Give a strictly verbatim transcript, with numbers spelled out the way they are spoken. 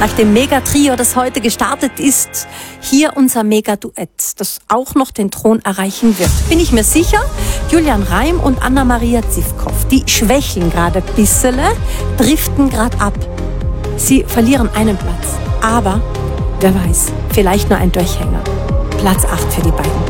Nach dem Megatrio, das heute gestartet ist, hier unser Megaduett, das auch noch den Thron erreichen wird. Bin ich mir sicher, Julian Reim und Anna-Maria Zivkow, die schwächeln gerade ein bisschen, driften gerade ab. Sie verlieren einen Platz, aber wer weiß, vielleicht nur ein Durchhänger. Platz acht für die beiden.